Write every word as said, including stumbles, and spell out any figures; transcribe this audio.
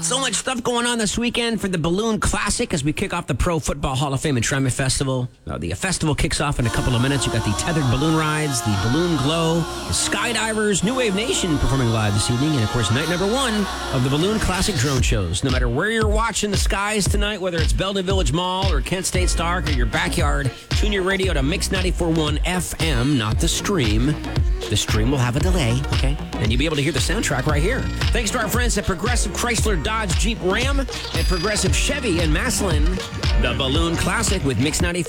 So much stuff going on this weekend for the Balloon Classic as we kick off the Pro Football Hall of Fame Enshrinement Festival. Uh, the festival kicks off in a couple of minutes. You've got the tethered balloon rides, the balloon glow, the skydivers, New Wave Nation performing live this evening, and of course, night number one of the Balloon Classic drone shows. No matter where you're watching the skies tonight, whether it's Belden Village Mall or Kent State Stark or your backyard, tune your radio to Mix ninety-four point one F M, not the stream. The stream will have a delay, okay? And you'll be able to hear the soundtrack right here. Thanks to our friends at Progressive Chrysler Dodge Jeep Ram and Progressive Chevy and Massillon. The Balloon Classic with Mix ninety-four.